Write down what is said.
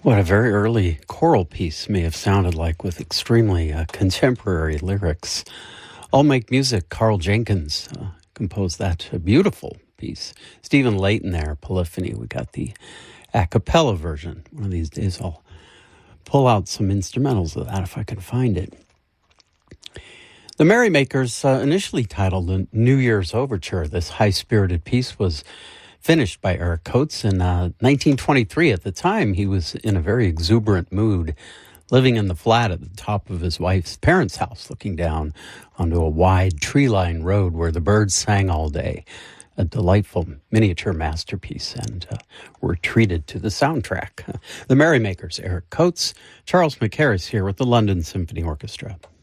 What a very early choral piece may have sounded like, with extremely contemporary lyrics. All Make Music, Carl Jenkins composed that beautiful piece. Stephen Layton there, Polyphony. We got the a cappella version. One of these days I'll pull out some instrumentals of that if I can find it. The Merrymakers, initially titled the New Year's Overture, this high-spirited piece was finished by Eric Coates in 1923. At the time, he was in a very exuberant mood, living in the flat at the top of his wife's parents' house, looking down onto a wide tree-lined road where the birds sang all day. A delightful miniature masterpiece, and were treated to the soundtrack. The Merrymakers, Eric Coates, Charles McHarris here with the London Symphony Orchestra.